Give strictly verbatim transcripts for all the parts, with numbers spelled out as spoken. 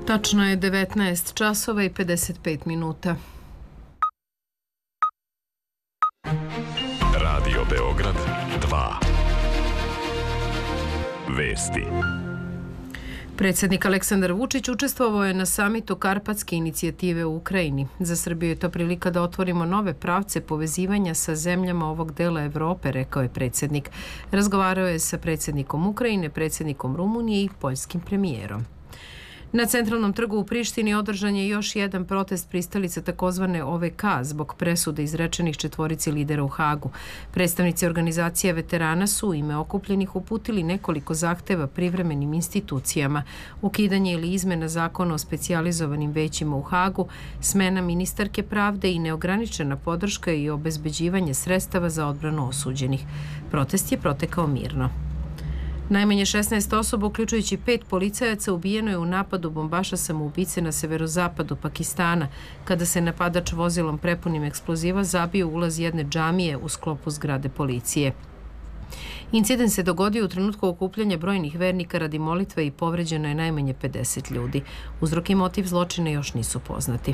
Tačno je devetnaest časova i pedeset pet minuta. Radio Beograd dva. Vesti. Predsjednik Aleksandar Vučić učestvovao je na samitu Karpatske inicijative u Ukrajini. Za Srbiju je to prilika da otvorimo nove pravce povezivanja sa zemljama ovog dela Evrope, rekao je predsjednik. Razgovarao je sa predsjednikom Ukrajine, predsjednikom Rumunije i poljskim premijerom. Na Centralnom trgu u Prištini održan je još jedan protest pristalica takozvane O V K zbog presude izrečenih četvorici lidera u Hagu. Predstavnici organizacije veterana su u ime okupljenih uputili nekoliko zahteva privremenim institucijama, ukidanje ili izmena zakona o specijalizovanim većima u Hagu, smena ministarke pravde i neograničena podrška i obezbeđivanje sredstava za odbranu osuđenih. Protest je protekao mirno. Najmanje šesnaest osoba, uključujući pet policajaca, ubijeno je u napadu bombaša samoubice na severozapadu Pakistana, kada se napadač vozilom prepunim eksploziva zabio u ulaz jedne džamije u sklopu zgrade policije. Incident se dogodio u trenutku okupljanja brojnih vernika radi molitve i povređeno je najmanje pedeset ljudi. Uzrok i motiv zločina još nisu poznati.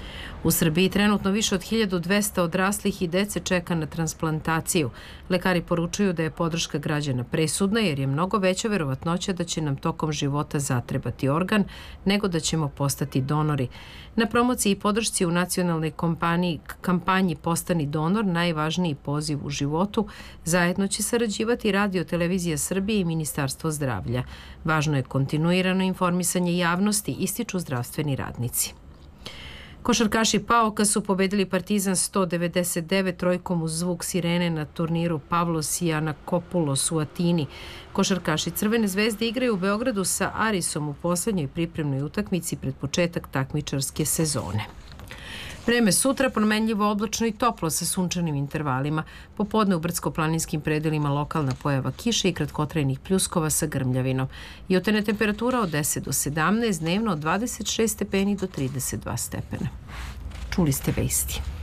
U Srbiji trenutno više od hiljadu dvesta odraslih i dece čeka na transplantaciju. Lekari poručuju da je podrška građana presudna jer je mnogo veća verovatnoća da će nam tokom života zatrebati organ nego da ćemo postati donori. Na promociji i podršci u nacionalnoj kompaniji, kampanji Postani donor, najvažniji poziv u životu, zajedno će sarađivati Radio Televizija Srbije i Ministarstvo zdravlja. Važno je kontinuirano informisanje javnosti, ističu zdravstveni radnici. Košarkaši Paoka su pobedili Partizan sto devedeset devet trojkom uz zvuk sirene na turniru Pavlos Janakopoulos u Atini. Košarkaši Crvene zvezde igraju u Beogradu sa Arisom u poslednjoj pripremnoj utakmici pred početak takmičarske sezone. Vreme sutra promenljivo, oblačno i toplo sa sunčanim intervalima. Popodne u brdsko-planinskim predelima lokalna pojava kiše i kratkotrajnih pljuskova sa grmljavinom. Jutarnja temperatura od deset do sedamnaest, dnevno od dvadeset šest stepeni do trideset dva stepena. Čuli ste vesti.